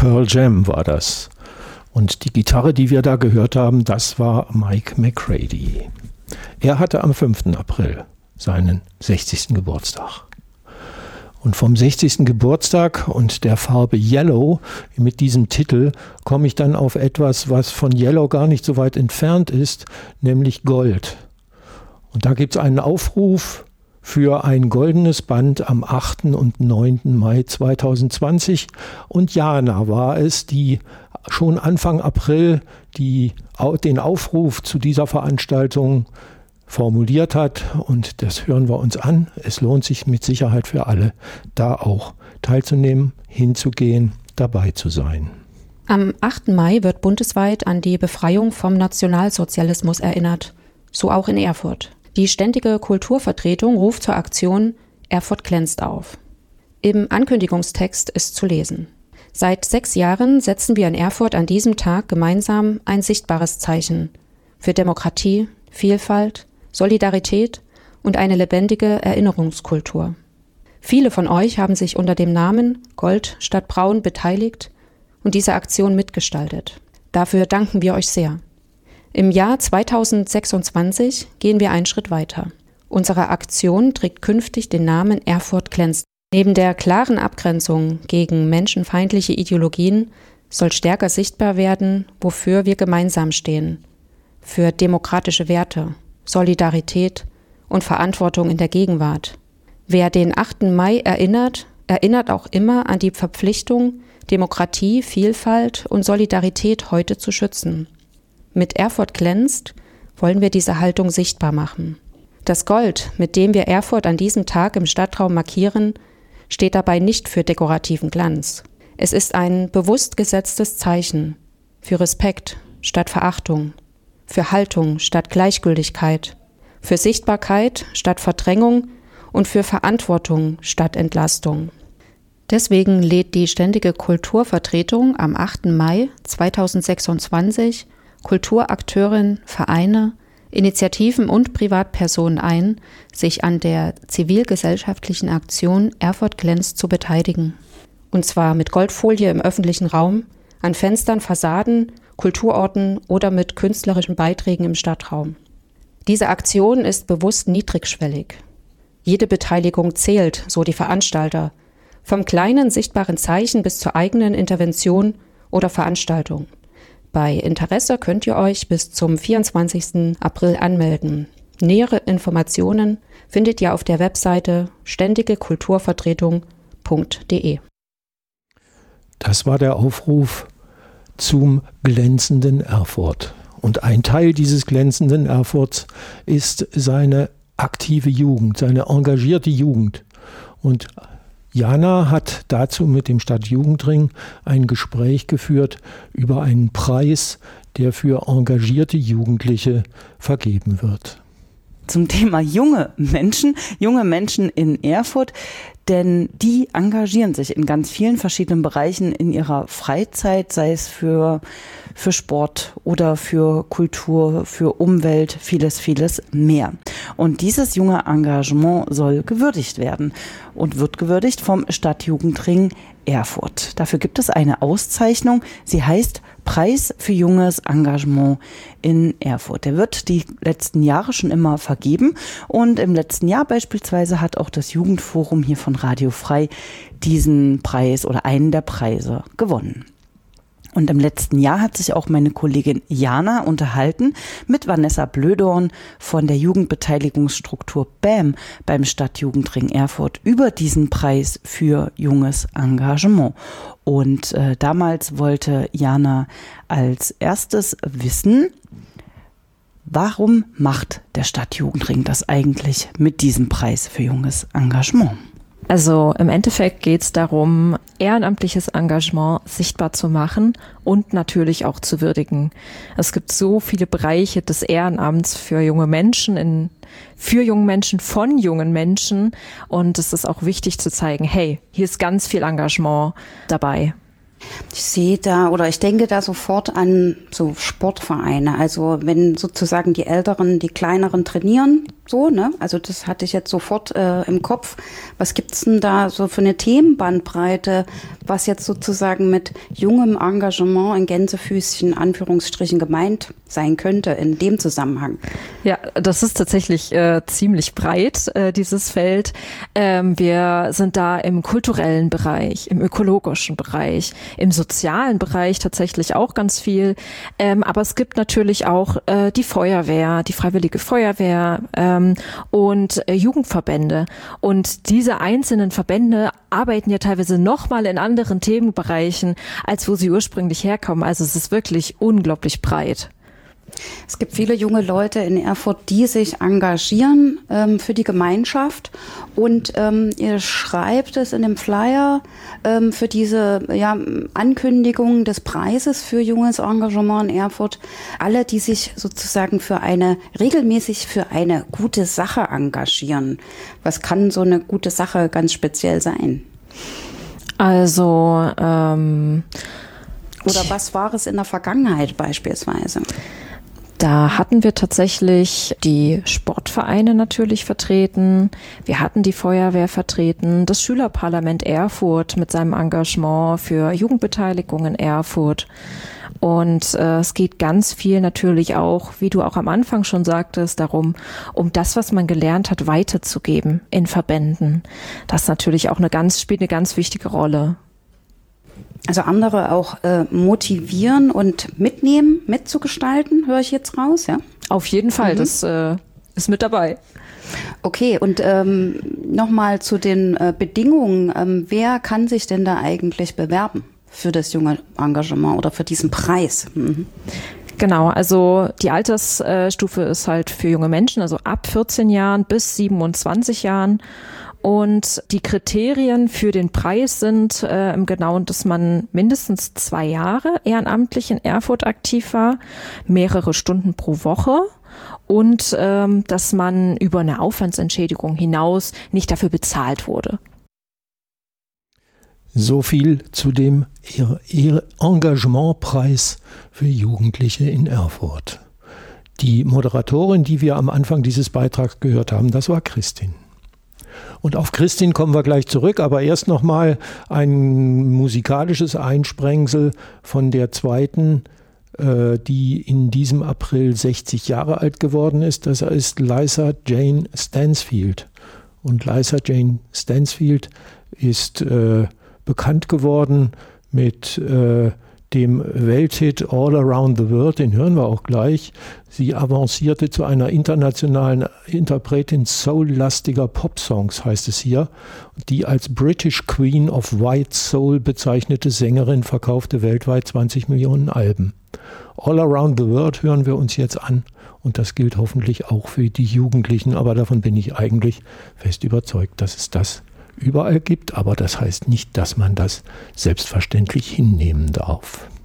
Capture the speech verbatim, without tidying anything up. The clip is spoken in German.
Pearl Jam war das. Und die Gitarre, die wir da gehört haben, das war Mike McCready. Er hatte am fünften April seinen sechzigsten Geburtstag. Und vom sechzigsten Geburtstag und der Farbe Yellow mit diesem Titel komme ich dann auf etwas, was von Yellow gar nicht so weit entfernt ist, nämlich Gold. Und da gibt es einen Aufruf für ein goldenes Band am achten und neunten Mai zweitausendzwanzig. Und Jana war es, die schon Anfang April die, den Aufruf zu dieser Veranstaltung formuliert hat. Und das hören wir uns an. Es lohnt sich mit Sicherheit für alle, da auch teilzunehmen, hinzugehen, dabei zu sein. Am achten Mai wird bundesweit an die Befreiung vom Nationalsozialismus erinnert. So auch in Erfurt. Die Ständige Kulturvertretung ruft zur Aktion Erfurt glänzt auf. Im Ankündigungstext ist zu lesen: Seit sechs Jahren setzen wir in Erfurt an diesem Tag gemeinsam ein sichtbares Zeichen für Demokratie, Vielfalt, Solidarität und eine lebendige Erinnerungskultur. Viele von euch haben sich unter dem Namen Gold statt Braun beteiligt und diese Aktion mitgestaltet. Dafür danken wir euch sehr. Im Jahr zweitausendsechsundzwanzig gehen wir einen Schritt weiter. Unsere Aktion trägt künftig den Namen Erfurt glänzt. Neben der klaren Abgrenzung gegen menschenfeindliche Ideologien soll stärker sichtbar werden, wofür wir gemeinsam stehen. Für demokratische Werte, Solidarität und Verantwortung in der Gegenwart. Wer den achten Mai erinnert, erinnert auch immer an die Verpflichtung, Demokratie, Vielfalt und Solidarität heute zu schützen. Mit Erfurt glänzt wollen wir diese Haltung sichtbar machen. Das Gold, mit dem wir Erfurt an diesem Tag im Stadtraum markieren, steht dabei nicht für dekorativen Glanz. Es ist ein bewusst gesetztes Zeichen für Respekt statt Verachtung, für Haltung statt Gleichgültigkeit, für Sichtbarkeit statt Verdrängung und für Verantwortung statt Entlastung. Deswegen lädt die Ständige Kulturvertretung am achten Mai zweitausendsechsundzwanzig Kulturakteurinnen, Vereine, Initiativen und Privatpersonen ein, sich an der zivilgesellschaftlichen Aktion Erfurt glänzt zu beteiligen. Und zwar mit Goldfolie im öffentlichen Raum, an Fenstern, Fassaden, Kulturorten oder mit künstlerischen Beiträgen im Stadtraum. Diese Aktion ist bewusst niedrigschwellig. Jede Beteiligung zählt, so die Veranstalter, vom kleinen sichtbaren Zeichen bis zur eigenen Intervention oder Veranstaltung. Bei Interesse könnt ihr euch bis zum vierundzwanzigsten April anmelden. Nähere Informationen findet ihr auf der Webseite ständige kulturvertretung punkt de. Das war der Aufruf zum glänzenden Erfurt. Und ein Teil dieses glänzenden Erfurts ist seine aktive Jugend, seine engagierte Jugend. Und Jana hat dazu mit dem Stadtjugendring ein Gespräch geführt über einen Preis, der für engagierte Jugendliche vergeben wird. Zum Thema junge Menschen, junge Menschen in Erfurt, denn die engagieren sich in ganz vielen verschiedenen Bereichen in ihrer Freizeit, sei es für, für Sport oder für Kultur, für Umwelt, vieles, vieles mehr. Und dieses junge Engagement soll gewürdigt werden und wird gewürdigt vom Stadtjugendring Erfurt. Dafür gibt es eine Auszeichnung, sie heißt Preis für junges Engagement in Erfurt. Der wird die letzten Jahre schon immer vergeben und im letzten Jahr beispielsweise hat auch das Jugendforum hier von Radio Frei diesen Preis oder einen der Preise gewonnen. Und im letzten Jahr hat sich auch meine Kollegin Jana unterhalten mit Vanessa Blödorn von der Jugendbeteiligungsstruktur B A M beim Stadtjugendring Erfurt über diesen Preis für junges Engagement. Und äh, damals wollte Jana als erstes wissen, warum macht der Stadtjugendring das eigentlich mit diesem Preis für junges Engagement? Also im Endeffekt geht es darum, ehrenamtliches Engagement sichtbar zu machen und natürlich auch zu würdigen. Es gibt so viele Bereiche des Ehrenamts für junge Menschen, in, für junge Menschen, von jungen Menschen. Und es ist auch wichtig zu zeigen, hey, hier ist ganz viel Engagement dabei. Ich sehe da oder ich denke da sofort an so Sportvereine. Also wenn sozusagen die Älteren, die Kleineren trainieren, So, ne? Also das hatte ich jetzt sofort äh, im Kopf. Was gibt's denn da so für eine Themenbandbreite, was jetzt sozusagen mit jungem Engagement in Gänsefüßchen, Anführungsstrichen, gemeint sein könnte in dem Zusammenhang? Ja, das ist tatsächlich äh, ziemlich breit, äh, dieses Feld. Ähm, wir sind da im kulturellen Bereich, im ökologischen Bereich, im sozialen Bereich tatsächlich auch ganz viel. Ähm, aber es gibt natürlich auch äh, die Feuerwehr, die Freiwillige Feuerwehr, ähm, und äh, Jugendverbände. Und diese einzelnen Verbände arbeiten ja teilweise nochmal in anderen Themenbereichen, als wo sie ursprünglich herkommen. Also es ist wirklich unglaublich breit. Es gibt viele junge Leute in Erfurt, die sich engagieren ähm, für die Gemeinschaft. Und ähm, ihr schreibt es in dem Flyer ähm, für diese ja, Ankündigung des Preises für junges Engagement in Erfurt. Alle, die sich sozusagen für eine, regelmäßig für eine gute Sache engagieren. Was kann so eine gute Sache ganz speziell sein? Also, ähm, Oder was war es in der Vergangenheit beispielsweise? Da hatten wir tatsächlich die Sportvereine natürlich vertreten. Wir hatten die Feuerwehr vertreten, das Schülerparlament Erfurt mit seinem Engagement für Jugendbeteiligung in Erfurt. Und äh, es geht ganz viel natürlich auch, wie du auch am Anfang schon sagtest, darum, um das, was man gelernt hat, weiterzugeben in Verbänden. Das natürlich auch eine ganz, spielt eine ganz wichtige Rolle. Also andere auch äh, motivieren und mitnehmen, mitzugestalten, höre ich jetzt raus, ja? Auf jeden Fall, mhm. das äh, ist mit dabei. Okay, und ähm, nochmal zu den äh, Bedingungen. Ähm, wer kann sich denn da eigentlich bewerben für das junge Engagement oder für diesen Preis? Mhm. Genau, also die Altersstufe ist halt für junge Menschen, also ab vierzehn Jahren bis siebenundzwanzig Jahren. Und die Kriterien für den Preis sind äh, im Genauen, dass man mindestens zwei Jahre ehrenamtlich in Erfurt aktiv war, mehrere Stunden pro Woche und ähm, dass man über eine Aufwandsentschädigung hinaus nicht dafür bezahlt wurde. So viel zu dem Engagementpreis für Jugendliche in Erfurt. Die Moderatorin, die wir am Anfang dieses Beitrags gehört haben, das war Christin. Und auf Christin kommen wir gleich zurück, aber erst nochmal ein musikalisches Einsprengsel von der zweiten, äh, die in diesem April sechzig Jahre alt geworden ist. Das ist Liza Jane Stansfield. Und Liza Jane Stansfield ist äh, bekannt geworden mit äh, dem Welthit All Around the World, den hören wir auch gleich. Sie avancierte zu einer internationalen Interpretin soul-lastiger Popsongs, heißt es hier. Die als British Queen of White Soul bezeichnete Sängerin verkaufte weltweit zwanzig Millionen Alben. All Around the World hören wir uns jetzt an und das gilt hoffentlich auch für die Jugendlichen, aber davon bin ich eigentlich fest überzeugt, dass es das überall gibt, aber das heißt nicht, dass man das selbstverständlich hinnehmen darf.